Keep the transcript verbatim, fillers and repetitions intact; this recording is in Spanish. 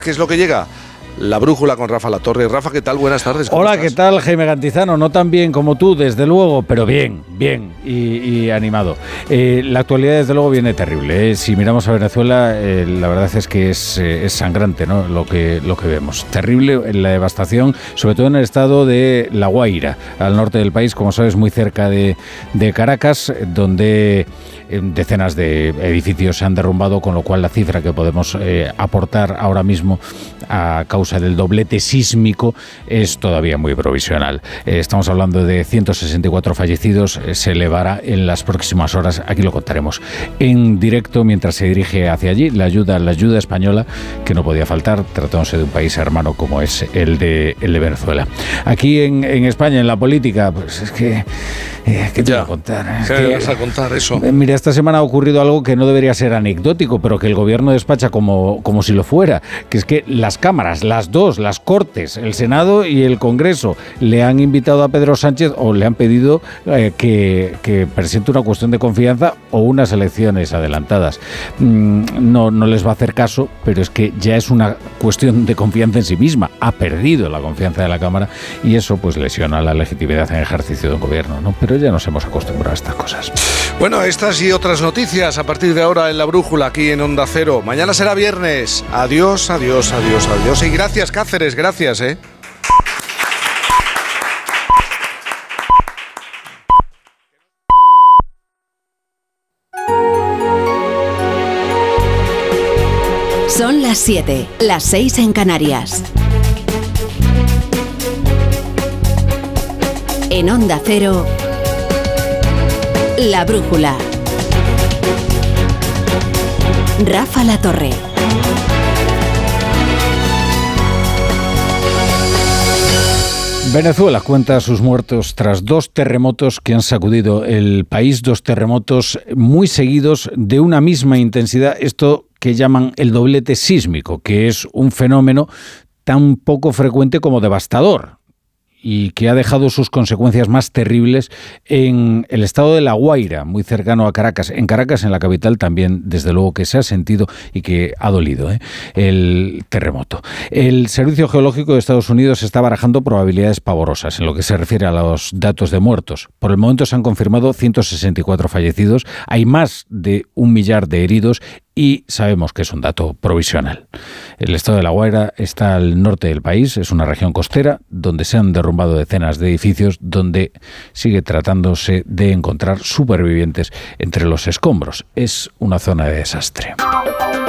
¿Qué es lo que llega? La brújula con Rafa Latorre. Rafa, ¿qué tal? Buenas tardes. Hola, estás? ¿qué tal, Jaime Cantizano? No tan bien como tú, desde luego, pero bien, bien y, y animado. Eh, la actualidad, desde luego, viene terrible. ¿eh? Si miramos a Venezuela, eh, la verdad es que es, eh, es sangrante, ¿no? Lo que, lo que vemos. Terrible la devastación, sobre todo en el estado de La Guaira, al norte del país, como sabes, muy cerca de, de Caracas, donde decenas de edificios se han derrumbado, con lo cual la cifra que podemos eh, aportar ahora mismo a causa del doblete sísmico es todavía muy provisional. Eh, estamos hablando de ciento sesenta y cuatro fallecidos, eh, se elevará en las próximas horas, aquí lo contaremos en directo mientras se dirige hacia allí la ayuda, la ayuda española, que no podía faltar, tratándose de un país hermano como es el de, el de Venezuela. Aquí en, en España, en la política, pues es que... Eh, ¿Qué te voy a contar? ¿Qué me vas a contar eso? Eh, mira, esta semana ha ocurrido algo que no debería ser anecdótico, pero que el gobierno despacha como, como si lo fuera, que es que las cámaras, las dos, las Cortes, el Senado y el Congreso, le han invitado a Pedro Sánchez o le han pedido eh, que, que presente una cuestión de confianza o unas elecciones adelantadas. Mm, no, no les va a hacer caso, pero es que ya es una cuestión de confianza en sí misma. Ha perdido la confianza de la Cámara y eso pues lesiona la legitimidad en ejercicio del gobierno, ¿no? Pero ya nos hemos acostumbrado a estas cosas. Bueno, estas y otras noticias a partir de ahora en La Brújula, aquí en Onda Cero. Mañana será viernes. Adiós, adiós, adiós, adiós. Y gracias, Cáceres, gracias, ¿eh? Son las siete, las seis en Canarias. En Onda Cero, La Brújula. Rafa Latorre. Venezuela cuenta sus muertos tras dos terremotos que han sacudido el país, dos terremotos muy seguidos de una misma intensidad, esto que llaman el doblete sísmico, que es un fenómeno tan poco frecuente como devastador y que ha dejado sus consecuencias más terribles en el estado de La Guaira, muy cercano a Caracas. En Caracas, en la capital, también, desde luego, que se ha sentido y que ha dolido ¿eh? el terremoto. El Servicio Geológico de Estados Unidos está barajando probabilidades pavorosas en lo que se refiere a los datos de muertos. Por el momento se han confirmado ciento sesenta y cuatro fallecidos, hay más de un millar de heridos y sabemos que es un dato provisional. El estado de La Guaira está al norte del país, es una región costera donde se han derrumbado decenas de edificios, donde sigue tratándose de encontrar supervivientes entre los escombros. Es una zona de desastre.